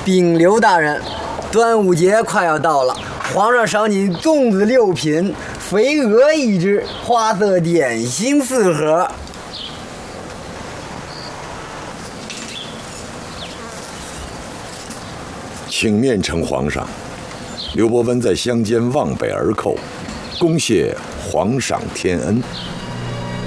禀刘大人，端午节快要到了，皇上赏你粽子6品，肥鹅1只，花色点心4盒。 请面呈皇上。刘伯温在乡间望北而叩，恭谢皇上天恩。